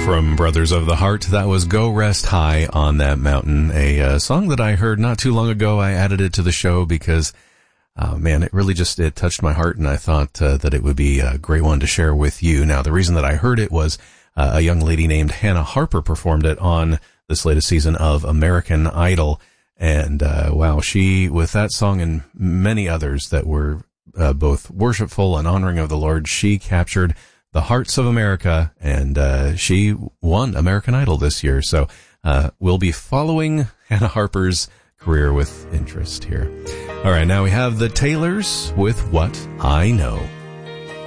From Brothers of the Heart, that was Go Rest High on That Mountain, a song that I heard not too long ago. I added it to the show because, man, it really just, it touched my heart, and I thought that it would be a great one to share with you. Now, the reason that I heard it was a young lady named Hannah Harper performed it on this latest season of American Idol, and wow, she, with that song and many others that were both worshipful and honoring of the Lord, she captured the hearts of America, and she won American Idol this year. So we'll be following Hannah Harper's career with interest here. All right, now we have the Taylors with What I Know.